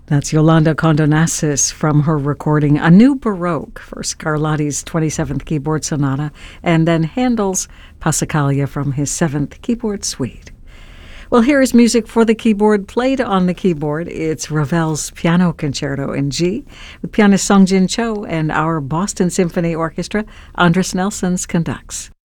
That's Yolanda Condonassis from her recording A New Baroque for Scarlatti's 27th Keyboard Sonata, and then Handel's Passacaglia from his 7th Keyboard Suite. Well, here is music for the keyboard played on the keyboard. It's Ravel's Piano Concerto in G with pianist Sung Jin Cho, and our Boston Symphony Orchestra. Andris Nelsons conducts.